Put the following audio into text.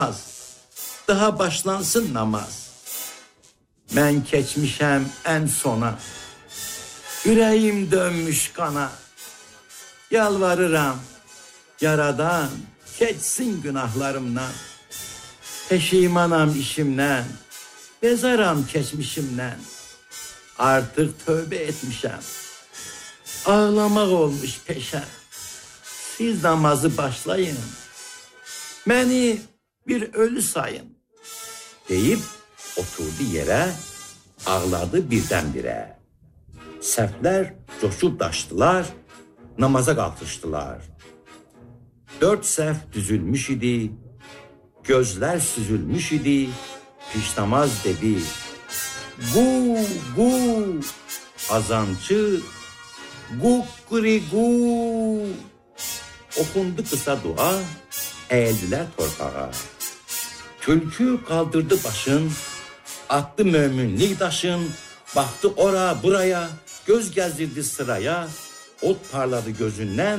Daha başlansın namaz. Mən keçmişəm ən sona. Ürəyim dönmüş qana. Yalvarıram, yaradan, keçsin günahlarımdan. Peşimanam işimdən, bezaram keçmişimdən. Artıq tövbə etmişəm. Ağlamaq olmuş peşəm. Siz namazı başlayın. Məni bir ölü sayın. Deyib oturdu yerə, ağladı birdən-birə. Sərtlər coşub daşdılar, namaza qalxışdılar. 4 səhv düzülmüş idi, gözlər süzülmüş idi, pişnamaz dedi. Gu, gu, azancı, guqriqu. Okundu qısa dua, əyildilər torpağa. Tülkü kaldırdı başın, attı möminlik daşın, baktı ora buraya, göz gezdirdi sıraya, ot parladı gözünden,